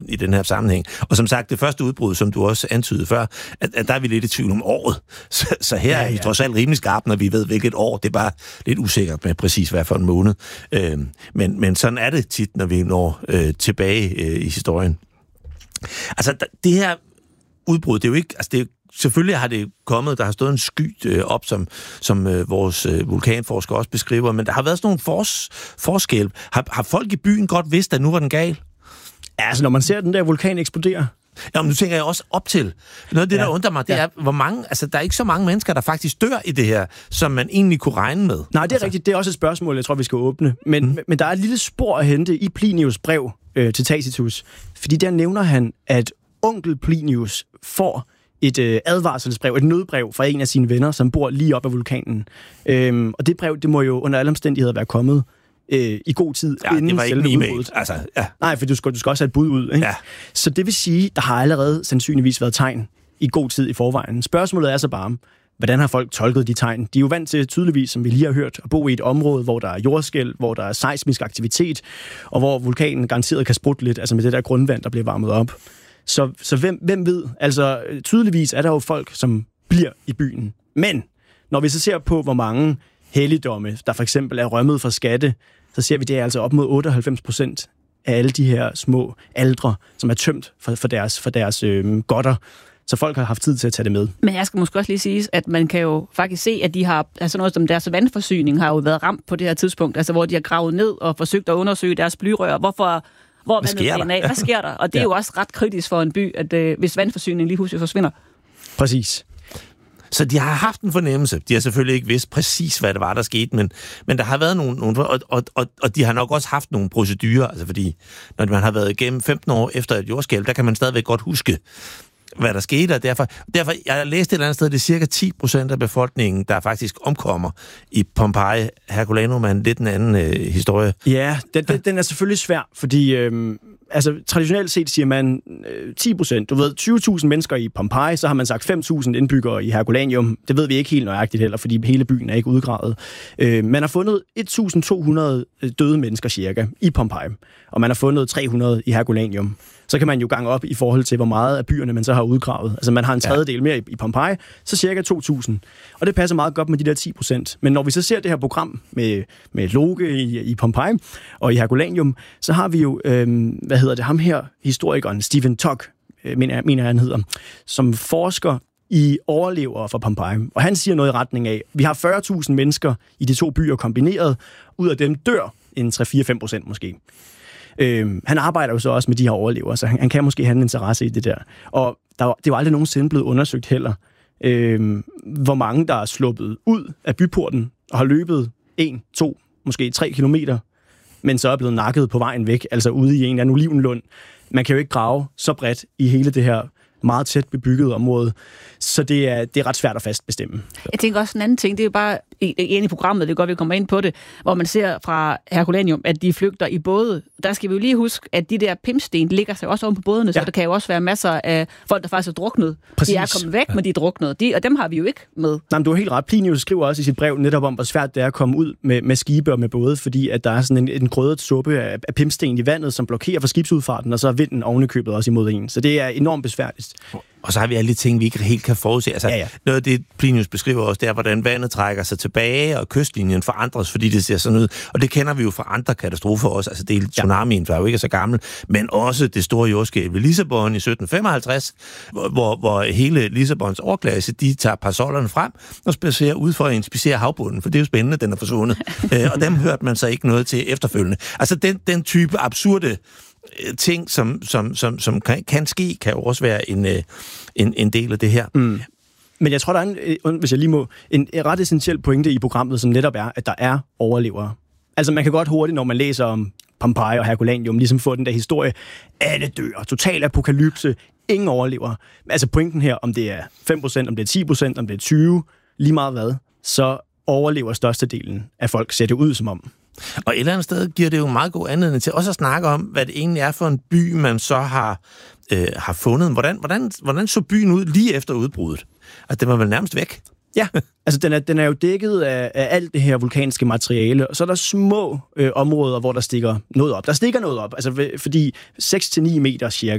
i den her sammenhæng. Og som sagt, det første udbrud, som du også antydede før, at der er vi lidt i tvivl om året. Så her er vi trods alt rimelig skarpt, når vi ved, hvilket år. Det er bare lidt usikkert med præcis hvad for en måned. Men sådan er det tit, når vi når tilbage i historien. Altså, det her udbrud, det er jo ikke... Altså, selvfølgelig har det kommet, der har stået en sky op, som vores vulkanforsker også beskriver, men der har været sådan nogle forskel. Har folk i byen godt vidst, at nu var den gal? Ja, altså når man ser den der vulkan eksplodere. Ja, men nu tænker jeg også op til. Noget af det, der undrer mig, det er, hvor mange... Altså, der er ikke så mange mennesker, der faktisk dør i det her, som man egentlig kunne regne med. Nej, det er rigtigt. Det er også et spørgsmål, jeg tror, vi skal åbne. Men der er et lille spor at hente i Plinius brev til Tacitus. Fordi der nævner han, at onkel Plinius får et advarselsbrev, et nødbrev fra en af sine venner, som bor lige op ad vulkanen. Og det brev, det må jo under alle omstændigheder være kommet i god tid, inden det var ikke en e-mail. Altså, Nej, for du skal også have et bud ud. Ikke? Ja. Så det vil sige, der har allerede sandsynligvis været tegn i god tid i forvejen. Spørgsmålet er så bare, hvordan har folk tolket de tegn? De er jo vant til tydeligvis, som vi lige har hørt, at bo i et område, hvor der er jordskælv, hvor der er seismisk aktivitet, og hvor vulkanen garanteret kan sprutte lidt, altså med det der grundvand, der bliver varmet op. Så hvem ved? Altså, tydeligvis er der jo folk, som bliver i byen. Men når vi så ser på, hvor mange helligdomme, der for eksempel er rømmet fra skatte, så ser vi, det er altså op mod 98% af alle de her små aldre, som er tømt for deres godter. Så folk har haft tid til at tage det med. Men jeg skal måske også lige sige, at man kan jo faktisk se, at de har, altså noget som deres vandforsyning har jo været ramt på det her tidspunkt, altså hvor de har gravet ned og forsøgt at undersøge deres blyrør. Hvad sker der? Og det er jo også ret kritisk for en by, at hvis vandforsyningen lige pludselig forsvinder. Præcis. Så de har haft en fornemmelse. De har selvfølgelig ikke vidst præcis, hvad det var, der skete, men der har været nogle og de har nok også haft nogle procedurer, altså fordi, når man har været igennem 15 år efter et jordskælv, der kan man stadigvæk godt huske, hvad der skete, og derfor jeg læste et eller andet sted, det er cirka 10% af befolkningen, der faktisk omkommer i Pompeji. Herculaneum er en lidt en anden historie. Ja, den er selvfølgelig svær, fordi traditionelt set siger man 10%. Du ved, 20.000 mennesker i Pompeji, så har man sagt 5.000 indbyggere i Herculaneum. Det ved vi ikke helt nøjagtigt heller, fordi hele byen er ikke udgravet. Man har fundet 1.200 døde mennesker cirka i Pompeji, og man har fundet 300 i Herculaneum. Så kan man jo gange op i forhold til, hvor meget af byerne man så har udgravet. Altså man har en tredjedel mere i Pompeji, så cirka 2.000. Og det passer meget godt med de der 10%. Men når vi så ser det her program med Loke i Pompeji og i Herculaneum, så har vi jo, ham her, historikeren Stephen Tuck, mener han hedder, som forsker i overlevere fra Pompeji. Og han siger noget i retning af, vi har 40.000 mennesker i de to byer kombineret, ud af dem dør en 3-4-5% måske. Han arbejder jo så også med de her overlevere, så han kan måske have en interesse i det der. Og det er jo aldrig nogensinde blevet undersøgt heller, hvor mange der er sluppet ud af byporten og har løbet 1, 2, måske 3 kilometer, men så er blevet nakket på vejen væk, altså ude i en eller anden olivenlund. Man kan jo ikke grave så bredt i hele det her meget tæt bebygget område, så det er ret svært at fastbestemme. Jeg tænker også en anden ting, det er jo bare en i programmet, det går vi kommer ind på det, hvor man ser fra Herculaneum, at de flygter i både. Der skal vi jo lige huske, at de der pimpsten ligger sig også oven på bådene, så der kan jo også være masser af folk, der faktisk er druknet. Præcis. De er kommet væk, men de er druknet, og dem har vi jo ikke med. Nej, men du har helt ret. Plinius skriver også i sit brev netop om, hvor svært det er at komme ud med skibe og med både, fordi at der er sådan en grødet suppe af pimpsten i vandet, som blokerer for skibsudfarten, og så er vinden ovenikøbet også imod en. Så det er enormt besværligt. Og så har vi alle de ting, vi ikke helt kan forudse. Altså, noget af det, Plinius beskriver også, det er, hvordan vandet trækker sig tilbage, og kystlinjen forandres, fordi det ser sådan ud. Og det kender vi jo fra andre katastrofer også. Altså, det er tsunamien, der er jo ikke så gammel, men også det store jordskælv ved Lissabon i 1755, hvor hele Lissabons overklasse, de tager parasollerne frem og spacerer ud for at inspicere havbunden, for det er jo spændende, den er forsvundet. Og dem hørte man så ikke noget til efterfølgende. Altså, den type absurde ting, som kan ske, kan jo også være en del af det her. Mm. Men jeg tror, der er hvis jeg lige må, en ret essentiel pointe i programmet, som netop er, at der er overlevere. Altså man kan godt hurtigt, når man læser om Pompeji og Herculaneum, ligesom få den der historie, alle dør, total apokalypse, ingen overlever. Altså pointen her, om det er 5%, om det er 10%, om det er 20%, lige meget hvad, så overlever størstedelen af folk, ser det ud som om. Og et eller andet sted giver det jo meget god anledning til også at snakke om, hvad det egentlig er for en by, man så har fundet. Hvordan så byen ud lige efter udbruddet? Altså, den var vel nærmest væk? Ja, altså den er jo dækket af alt det her vulkanske materiale, og så er der små områder, hvor der stikker noget op. Der stikker noget op, altså fordi 6-9 meter cirka